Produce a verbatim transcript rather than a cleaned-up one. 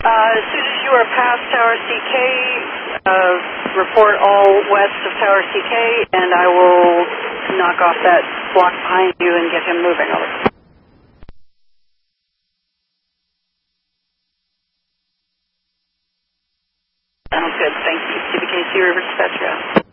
Uh, as soon as you are past Tower C K, uh, report all west of Tower C K, and I will knock off that block behind you and get him moving over. Sounds good. Thank you. C B K C River Dispatch.